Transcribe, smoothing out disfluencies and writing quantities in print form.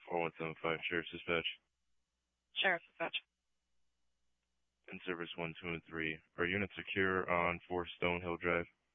4175 Sheriff's Dispatch. Sheriff Dispatch. In service 1, 2, and 3. Are units secure on 4 Stonehill Drive?